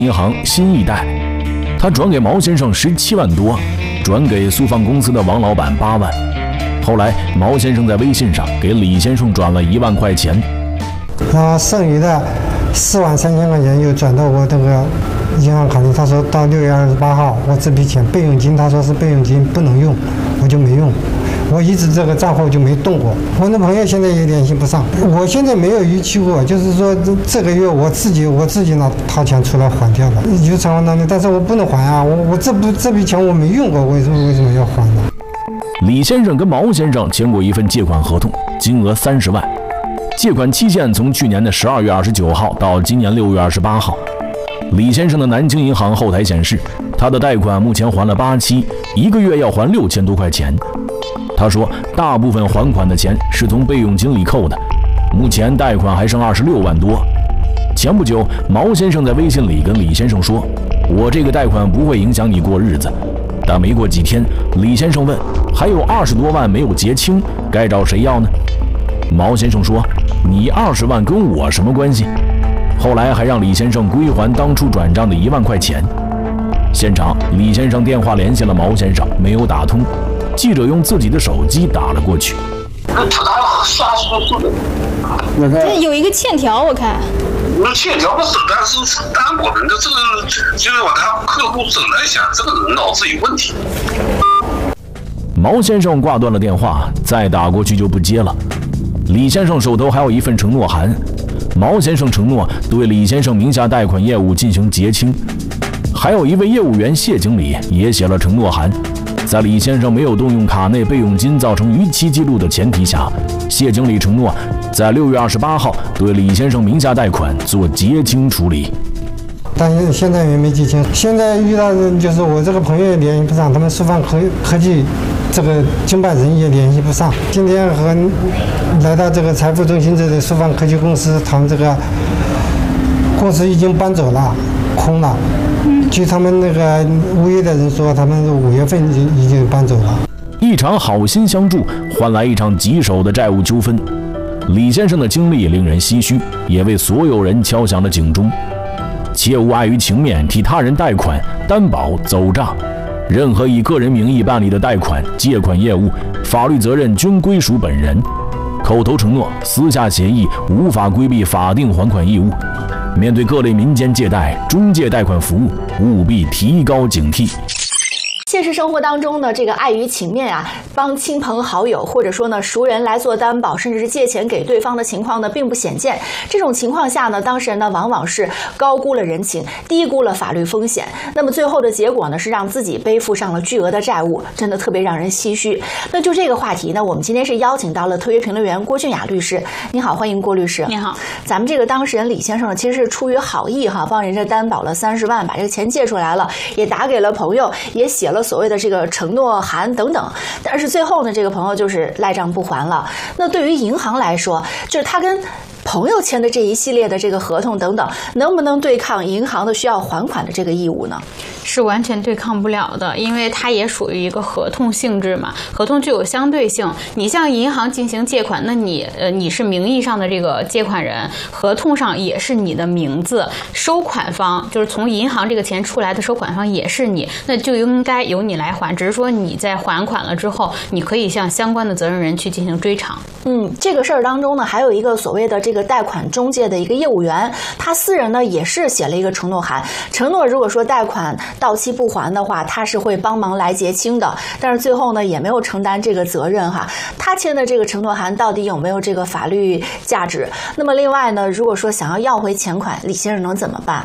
银行新一代，他转给毛先生17万多，转给速放公司的王老板8万。后来毛先生在微信上给李先生转了1万块钱， 然后剩余的4万3千块钱又转到我这个银行卡里。他说到6月28号，我这笔钱备用金，他说是备用金不能用，我就没用。我一直这个账户就没动过，我那朋友现在也联系不上。我现在没有逾期过，就是说这个月我自己拿掏钱出来还掉了，有偿还当的，但是我不能还啊，我这笔钱我没用过，为什么要还呢？ 李先生跟毛先生签过一份借款合同，金额30万，借款期限从去年的12月29号到今年6月28号。李先生的南京银行后台显示，他的贷款目前还了8期，1个月要还6000多块钱。他说，大部分还款的钱是从备用金里扣的，目前贷款还剩26万多。前不久，毛先生在微信里跟李先生说：“我这个贷款不会影响你过日子。”但没过几天，李先生问：“还有20多万没有结清，该找谁要呢？”毛先生说：“你20万跟我什么关系？”后来还让李先生归还当初转账的1万块钱。现场，李先生电话联系了毛先生，没有打通。记者用自己的手机打了过去。 他瞎说的。 这有一个欠条，我看。 那欠条不是，但我们的这个就是把他客户整来想，这个人脑子有问题。 毛先生挂断了电话，再打过去就不接了。李先生手头还有一份承诺函，毛先生承诺对李先生名下贷款业务进行结清。还有一位业务员谢经理也写了承诺函。在李先生没有动用卡内备用金造成逾期记录的前提下，谢经理承诺在6月28号对李先生名下贷款做结清处理。 但是现在也没结清，现在遇到的就是我这个朋友也联系不上，他们速放科技这个经办人也联系不上。今天和来到这个财富中心这个速放科技公司，他们这个公司已经搬走了，空了。据他们那个物业的人说，他们5月份已经搬走了。 一场好心相助换来一场棘手的债务纠纷，李先生的经历令人唏嘘，也为所有人敲响了警钟。切勿碍于情面替他人贷款、担保、走账。任何以个人名义办理的贷款、借款业务，法律责任均归属本人。口头承诺、私下协议无法规避法定还款义务。面对各类民间借贷、中介贷款服务，务必提高警惕。 现实生活当中呢，这个碍于情面啊，帮亲朋好友或者说呢熟人来做担保，甚至是借钱给对方的情况呢，并不鲜见。这种情况下呢，当事人呢往往是高估了人情，低估了法律风险。那么最后的结果呢，是让自己背负上了巨额的债务，真的特别让人唏嘘。那就这个话题呢，我们今天是邀请到了特约评论员郭俊雅律师。你好，欢迎郭律师。 你好。 咱们这个当事人李先生呢，其实是出于好意哈，帮人家担保了30万，把这个钱借出来了，也打给了朋友，也写了所谓的这个承诺函等等，但是最后呢，这个朋友就是赖账不还了。那对于银行来说，就是他跟朋友签的这一系列的这个合同等等，能不能对抗银行的需要还款的这个义务呢？ 是完全对抗不了的，因为它也属于一个合同性质嘛，合同具有相对性。你向银行进行借款，那你是名义上的这个借款人，合同上也是你的名字，收款方就是从银行这个钱出来的收款方也是你，那就应该由你来还。只是说你在还款了之后，你可以向相关的责任人去进行追偿。 这个事儿当中呢，还有一个所谓的这个贷款中介的一个业务员，他私人呢也是写了一个承诺函，承诺如果说贷款到期不还的话，他是会帮忙来结清的，但是最后呢也没有承担这个责任哈。他签的这个承诺函到底有没有这个法律价值？那么另外呢，如果说想要回钱款，李先生能怎么办？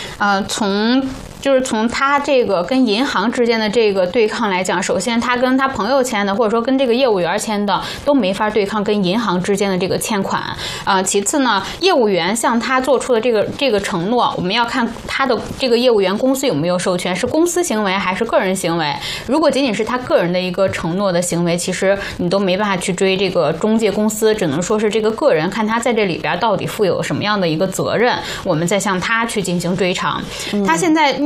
从他这个跟银行之间的这个对抗来讲，首先他跟他朋友签的，或者说跟这个业务员签的，都没法对抗跟银行之间的这个欠款。其次呢，业务员向他做出的这个承诺，我们要看他的这个业务员公司有没有授权，是公司行为还是个人行为。如果仅仅是他个人的一个承诺的行为，其实你都没办法去追这个中介公司，只能说是这个个人看他在这里边到底负有什么样的一个责任，我们再向他去进行追偿。他现在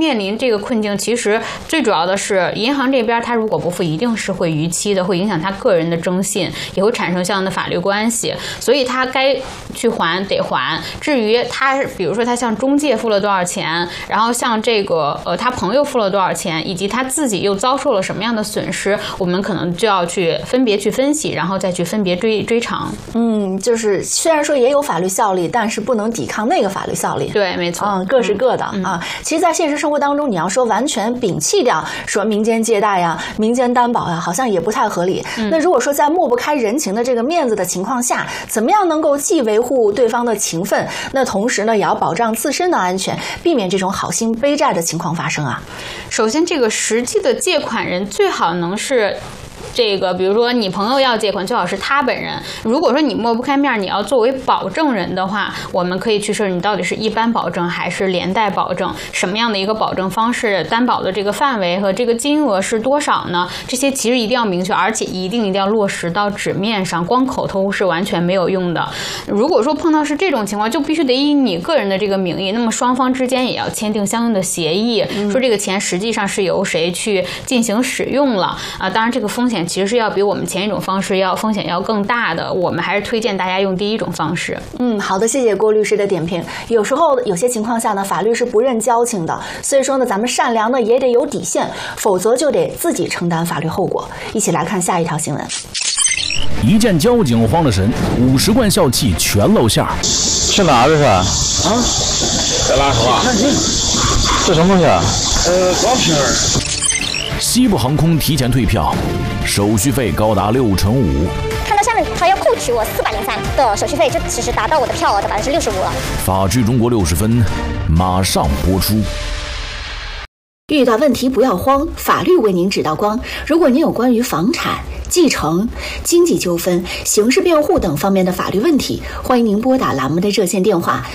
面临这个困境，其实最主要的是银行这边，他如果不付，一定是会逾期的，会影响他个人的征信，也会产生相应的法律关系，所以他该去还得还。至于他，比如说他向中介付了多少钱，然后向这个他朋友付了多少钱，以及他自己又遭受了什么样的损失，我们可能就要去分别去分析，然后再去分别追偿。 就是虽然说也有法律效力，但是不能抵抗那个法律效力。 对，没错。 各是各的啊。其实，在现实生活当中，你要说完全摒弃掉说民间借贷呀、民间担保呀，好像也不太合理。那如果说在抹不开人情的这个面子的情况下，怎么样能够既维护对方的情分，那同时呢，也要保障自身的安全，避免这种好心背债的情况发生啊？ 首先，这个实际的借款人最好能是这个，比如说你朋友要借款，最好是他本人。如果说你抹不开面，你要作为保证人的话，我们可以去设你到底是一般保证还是连带保证，什么样的一个保证方式，担保的这个范围和这个金额是多少呢？这些其实一定要明确，而且一定要落实到纸面上，光口头是完全没有用的。如果说碰到是这种情况，就必须得以你个人的这个名义，那么双方之间也要签订相应的协议，说这个钱实际上是由谁去进行使用了啊。当然这个风险其实是要比我们前一种方式风险要更大的，我们还是推荐大家用第一种方式。 好的，谢谢郭律师的点评。有时候有些情况下呢，法律是不认交情的，所以说呢，咱们善良呢也得有底线，否则就得自己承担法律后果。一起来看下一条新闻。 一见交警慌了神，50罐笑气全露馅儿。 是哪这是？啊，在拉手啊？这什么东西啊？钢瓶儿。 西部航空提前退票，手续费高达65%。 看到下面他要扣取我403的手续费，这其实达到我的票额的65%了。 法治中国60分，马上播出。 遇到问题不要慌，法律为您指道光。如果您有关于房产、继承、经济纠纷、刑事辩护等方面的法律问题，欢迎您拨打栏目的热线电话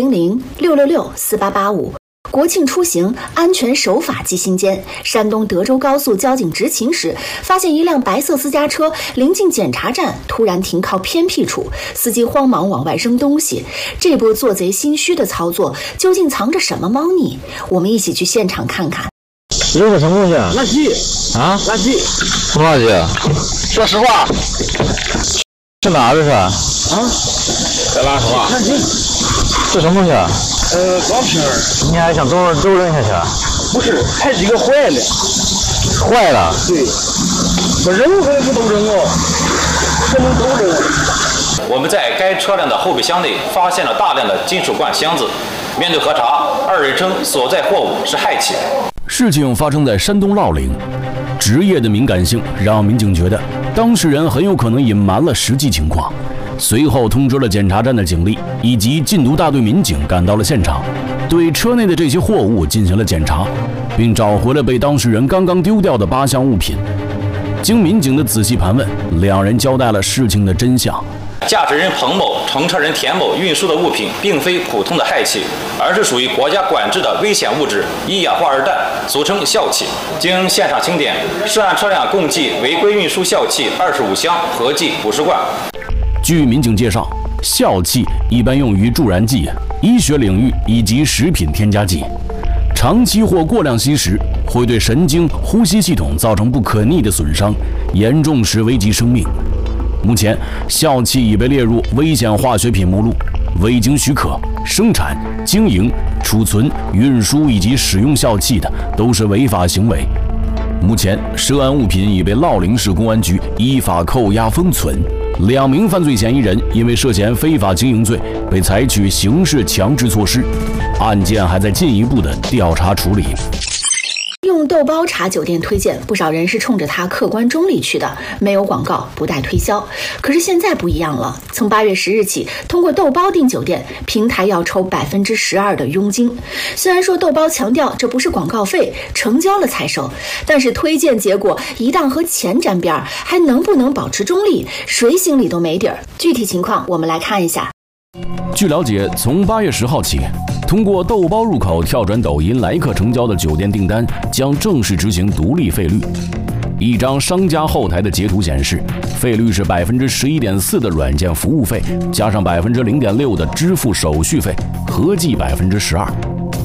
400-666-4885。国庆出行，安全守法记心间。山东德州高速交警执勤时，发现一辆白色私家车临近检查站，突然停靠偏僻处，司机慌忙往外扔东西。这波做贼心虚的操作，究竟藏着什么猫腻？我们一起去现场看看。 扔的什么东西啊？ 垃圾啊！ 垃圾， 什么垃圾？ 说实话， 是哪这是？啊， 在拉手啊？ 垃圾，这什么东西啊？ 钢瓶儿。 你还想都扔下去啊？ 不是，还是一个坏了。 坏了？ 对，我扔可能不都扔哦，不能都扔。 我们在该车辆的后备箱内发现了大量的金属罐箱子。面对核查，二人称所在货物是氦气。 事情发生在山东乐陵，职业的敏感性让民警觉得当事人很有可能隐瞒了实际情况。随后通知了检查站的警力以及禁毒大队民警赶到了现场，对车内的这些货物进行了检查，并找回了被当事人刚刚丢掉的8项物品。经民警的仔细盘问，两人交代了事情的真相。 驾驶人彭某、乘车人田某运输的物品并非普通的氦气，而是属于国家管制的危险物质一氧化二氮，俗称笑气。经现场清点，涉案车辆共计违规运输笑气25箱，合计50罐。 据民警介绍，笑气一般用于助燃剂、医学领域以及食品添加剂。长期或过量吸食会对神经、呼吸系统造成不可逆的损伤，严重时危及生命。目前，笑气已被列入危险化学品目录，未经许可生产、经营、储存、运输以及使用笑气的都是违法行为。目前，涉案物品已被乐陵市公安局依法扣押封存，2名犯罪嫌疑人因为涉嫌非法经营罪被采取刑事强制措施，案件还在进一步的调查处理。 用豆包查酒店推荐，不少人是冲着它客观中立去的，没有广告，不带推销。可是现在不一样了，从8月10日起，通过豆包订酒店，平台要抽12%的佣金。虽然说豆包强调这不是广告费，成交了才收，但是推荐结果一旦和钱沾边，还能不能保持中立，谁心里都没底儿。具体情况我们来看一下。 据了解，从8月10号起，通过豆包入口跳转抖音来客成交的酒店订单将正式执行独立费率。一张商家后台的截图显示，费率是11.4%的软件服务费，加上0.6%的支付手续费，合计12%。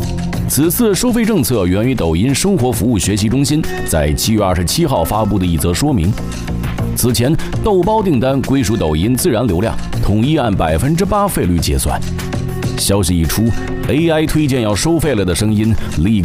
此次收费政策源于抖音生活服务学习中心在7月27号发布的一则说明。此前，豆包订单归属抖音自然流量，统一按8%费率结算。消息一出，AI 推荐要收费了的声音立刻